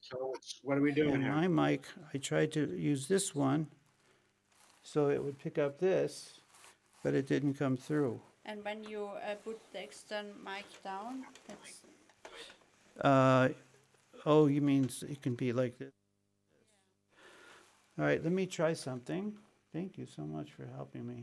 So what are we doing And here? my mic, I tried to use this one so it would pick up this, but it didn't come through. And when you put the external mic down, it's Uh, oh, you mean it can be like this? All right, let me try something. Thank you so much for helping me.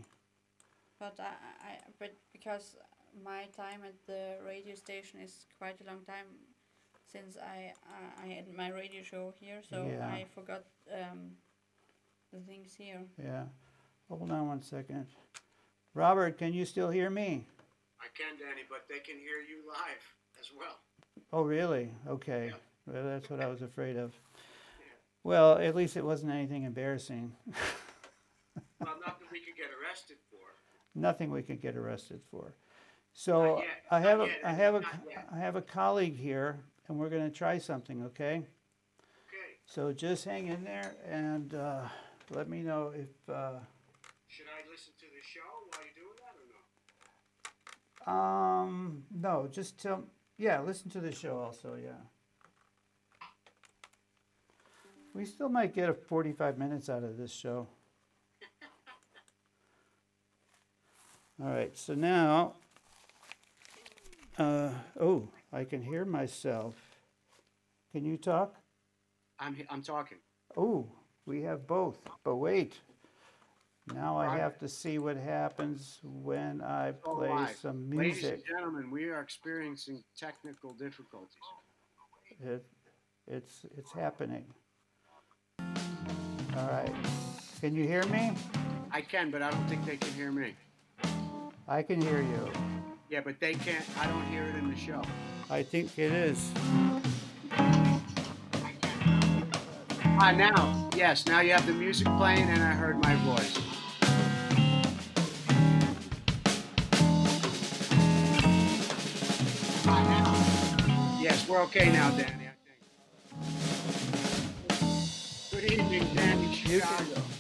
but because my time at the radio station is quite a long time since I had my radio show here, so Yeah. I forgot the things here. Yeah. Hold on one second. Robert, can you still hear me? I can, Danny, but they can hear you live as well. Oh, really? Okay. Yeah. Well, that's what I was afraid of. Yeah. Well, at least it wasn't anything embarrassing. Well, nothing we could get arrested for. Nothing we could get arrested for. So Not yet. I have Not a, yet, I Eddie, have a, not yet. I have a colleague here, and we're going to try something. Okay. Okay. So just hang in there and let me know if. Should I listen to the show while you're doing that or no? No, just tell. Yeah, listen to the show also. Yeah. We still might get a 45 minutes out of this show. All right, so now, oh, I can hear myself. Can you talk? I'm talking. Oh, we have both, but wait. Now I Right. have to see what happens when I All play live. some Ladies and music. gentlemen, we are experiencing technical difficulties. It's happening. All right. Can you hear me? I can, but I don't think they can hear me. I can hear you. Yeah, but they can't. I don't hear it in the show. I think it is. Now, yes, now you have the music playing and I heard my voice. Now. Yes, we're okay now, Danny, I think. Good evening, Danny, Chicago.